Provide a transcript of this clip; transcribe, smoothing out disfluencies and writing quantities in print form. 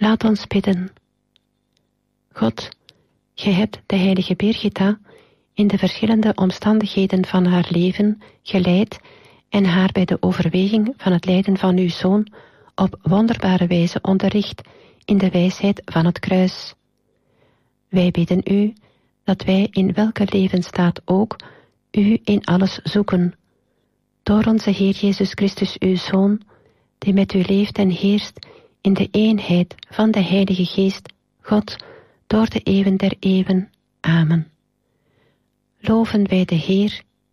Laat ons bidden. God, gij hebt de heilige Birgitta in de verschillende omstandigheden van haar leven geleid en haar bij de overweging van het lijden van uw Zoon op wonderbare wijze onderricht in de wijsheid van het kruis. Wij bidden u dat wij in welke levensstaat ook u in alles zoeken. Door onze Heer Jezus Christus, uw Zoon, die met u leeft en heerst in de eenheid van de Heilige Geest, God, door de eeuwen der eeuwen. Amen. Loven wij de Heer